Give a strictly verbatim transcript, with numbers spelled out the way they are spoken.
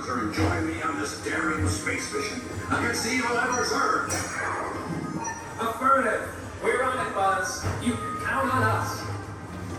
sir, and join me on this daring space mission against the evil Emperor's Earth. Affirmative. We're on it, Buzz. You can count on us.